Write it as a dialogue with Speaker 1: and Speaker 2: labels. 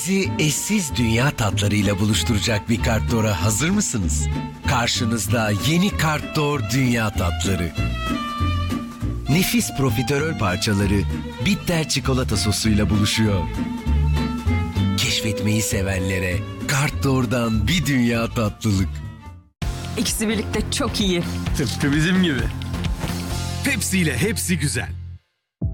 Speaker 1: Sizi eşsiz dünya tatlarıyla buluşturacak bir Kartdor'a hazır mısınız? Karşınızda yeni Kartdor Dünya Tatları. Nefis profiterol parçaları bitter çikolata sosuyla buluşuyor. Keşfetmeyi sevenlere Kartdor'dan bir dünya tatlılık.
Speaker 2: İkisi birlikte çok iyi.
Speaker 3: Tıpkı bizim gibi.
Speaker 4: Pepsi ile hepsi güzel.